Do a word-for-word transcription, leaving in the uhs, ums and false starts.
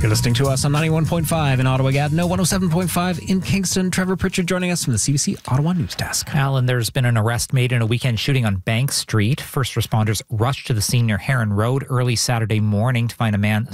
You're listening to us on ninety-one point five in Ottawa, Gatineau, one oh seven point five in Kingston. Trevor Pritchard joining us from the C B C Ottawa News Desk. Alan, there's been an arrest made in a weekend shooting on Bank Street. First responders rushed to the scene near Heron Road early Saturday morning to find a man